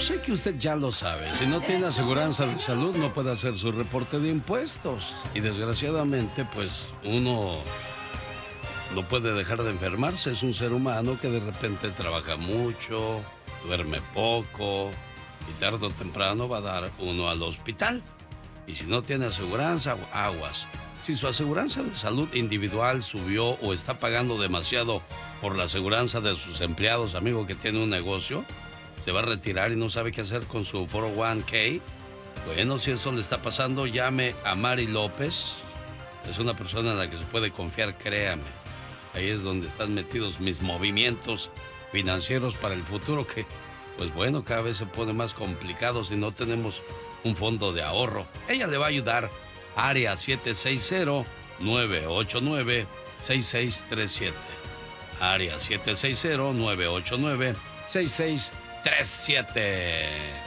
sé que usted ya lo sabe. Si no tiene aseguranza de salud, no puede hacer su reporte de impuestos. Y desgraciadamente, pues, uno no puede dejar de enfermarse. Es un ser humano que de repente trabaja mucho, duerme poco, y tarde o temprano va a dar uno al hospital. Y si no tiene aseguranza, aguas. Si su aseguranza de salud individual subió o está pagando demasiado por la aseguranza de sus empleados, amigo que tiene un negocio, se va a retirar y no sabe qué hacer con su 401k. Bueno, si eso le está pasando, llame a Mari López. Es una persona en la que se puede confiar, créame. Ahí es donde están metidos mis movimientos financieros para el futuro, que, pues bueno, cada vez se pone más complicado si no tenemos un fondo de ahorro. Ella le va a ayudar. Área 760-989-6637. Área 760-989-6637.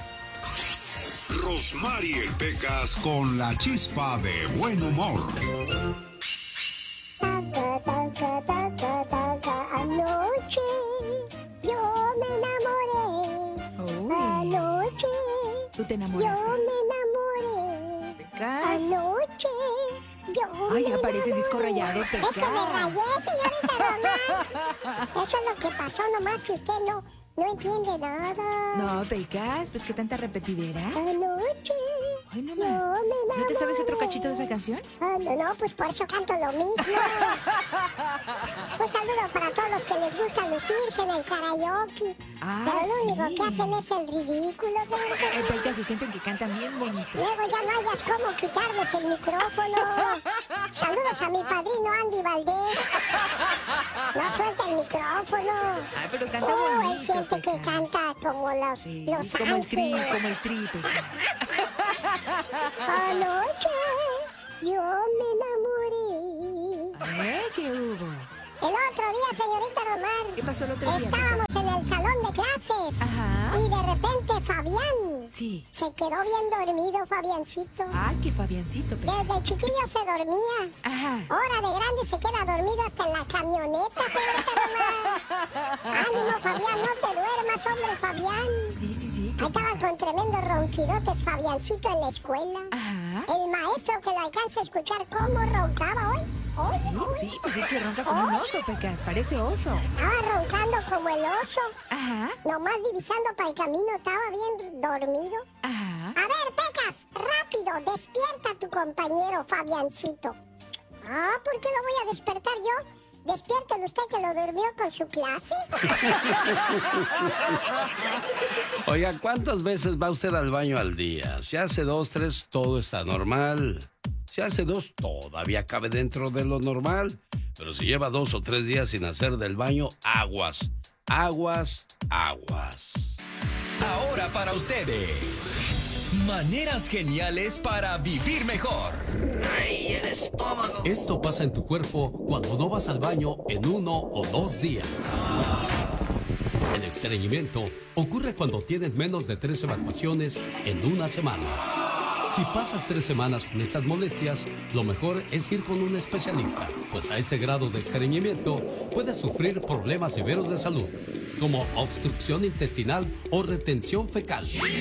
Rosmarie Pecas con la chispa de buen humor. Anoche yo me enamoré. Anoche ¿tú te enamoraste? yo me enamoré. Pecas. Anoche yo Ay, me ya pareces enamoré. disco rayado, Pecas. Es que me rayé, señorita Román. Eso es lo que pasó, nomás que usted no entiende nada. No, Pecas, pues qué tanta repetidera. Anoche Ay, no yo más. me ¿No te sabes otro enamoré. cachito de esa canción? No, pues por eso canto lo mismo. Un saludo para todos los que les gusta lucirse en el karaoke. Pero lo único que hacen es el ridículo, Ay, señorita. Pecas, se sienten que cantan bien bonito. Luego ya no hayas cómo quitarles el micrófono. Saludos a mi padrino Andy Valdés. No suelta el micrófono. Ay, pero canta Él bonito, siente que Pecas. canta como los Sí, ángeles. como el tri, Pecas. Anoche yo me enamoré. Ay, ¿qué hubo? El otro día, señorita Román, ¿Qué pasó el otro día, estábamos Pecas? en el salón de clases. Ajá. Y de repente Fabián Sí. se quedó bien dormido, Fabiancito. Ay, qué Fabiancito, Pecas. Desde chiquillo se dormía. Ajá. Ahora de grande se queda dormido hasta en la camioneta, señorita Román. Ánimo, Fabián, no te duermas, hombre, Fabián. Sí, sí, sí. ¿qué Ahí estaban pasa? con tremendos ronquidotes, Fabiancito, en la escuela. Ajá. El maestro que lo alcanza a escuchar cómo roncaba hoy. Hoy, Sí, pues es que ronca como un oso, Pecas. Parece oso. Estaba roncando como el oso. Ajá. Nomás divisando para el camino, estaba bien dormido. Ajá. A ver, Pecas, rápido, despierta a tu compañero Fabiancito. ¿Por qué lo voy a despertar yo? Despiértelo usted que lo durmió con su clase. Oiga, ¿cuántas veces va usted al baño al día? Si hace 2, 3, todo está normal. Si hace 2, todavía cabe dentro de lo normal. Pero si lleva 2 o 3 días sin hacer del baño, aguas, aguas, aguas. Ahora para ustedes, maneras geniales para vivir mejor. Esto pasa en tu cuerpo cuando no vas al baño en 1 o 2 días. El estreñimiento ocurre cuando tienes menos de 3 evacuaciones en una semana. Si pasas 3 semanas con estas molestias, lo mejor es ir con un especialista, pues a este grado de estreñimiento puedes sufrir problemas severos de salud, como obstrucción intestinal o retención fecal.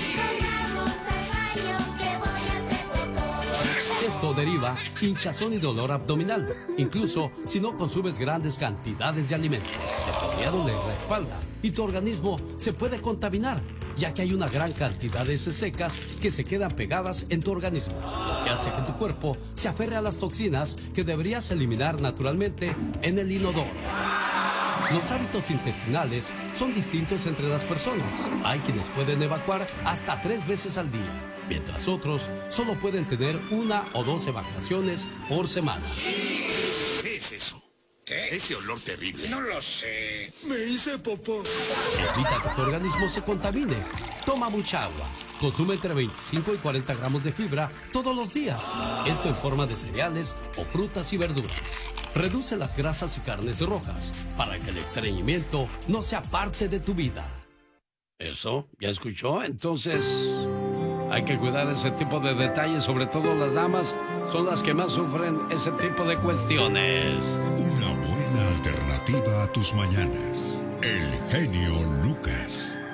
Esto deriva hinchazón y dolor abdominal, incluso si no consumes grandes cantidades de alimento. Te podría doler la espalda y tu organismo se puede contaminar, ya que hay una gran cantidad de heces secas que se quedan pegadas en tu organismo, lo que hace que tu cuerpo se aferre a las toxinas que deberías eliminar naturalmente en el inodoro. Los hábitos intestinales son distintos entre las personas. Hay quienes pueden evacuar hasta 3 veces al día, mientras otros solo pueden tener 1 o 2 evacuaciones por semana. ¿Qué es eso? ¿Qué? Ese olor terrible. No lo sé. Me hice popó. Evita que tu organismo se contamine. Toma mucha agua. Consume entre 25 y 40 gramos de fibra todos los días. Esto en forma de cereales o frutas y verduras. Reduce las grasas y carnes rojas para que el estreñimiento no sea parte de tu vida. ¿Eso? ¿Ya escuchó? Entonces, hay que cuidar ese tipo de detalles, sobre todo las damas son las que más sufren ese tipo de cuestiones. Una buena alternativa a tus mañanas. El genio Lucas.